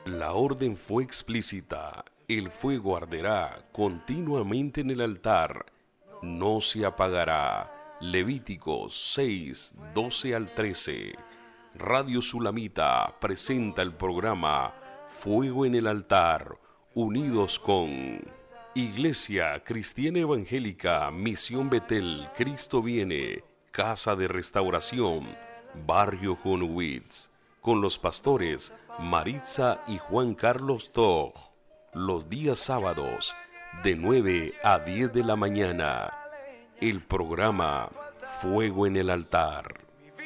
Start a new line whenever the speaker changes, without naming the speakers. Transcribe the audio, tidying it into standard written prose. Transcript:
La orden fue explícita. El fuego arderá continuamente en el altar. No se apagará. Levíticos 6, 12 al 13. Radio Sulamita presenta el programa Fuego en el altar, unidos con Iglesia Cristiana Evangélica Misión Betel, Cristo viene, Casa de Restauración, Barrio Honowitz, con los pastores Maritza y Juan Carlos Tog, los días sábados de 9 a 10 de la mañana. El programa Fuego en el altar.